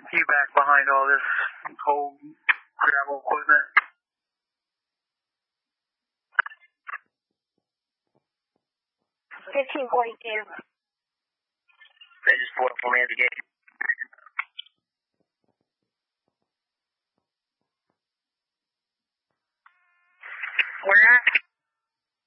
you back behind all this whole gravel equipment? 1542. They just pulled up on me at the gate.